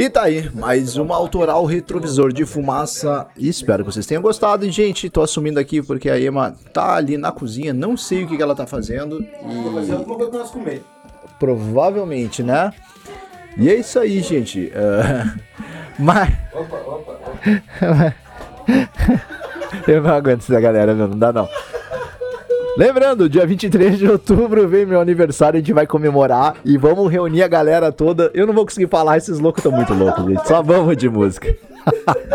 E tá aí, mais uma autoral retrovisor de fumaça. Espero que vocês tenham gostado. E, gente, tô assumindo aqui porque a Ema tá ali na cozinha. Não sei o que ela tá fazendo. Vou fazer alguma coisa pra nós comer. Provavelmente, né? E é isso aí, gente. Mas... Opa. Eu não aguento essa galera, meu. Não dá, não. Lembrando, dia 23 de outubro vem meu aniversário, a gente vai comemorar e vamos reunir a galera toda. Eu não vou conseguir falar, esses loucos estão muito loucos, gente. Só vamos de música.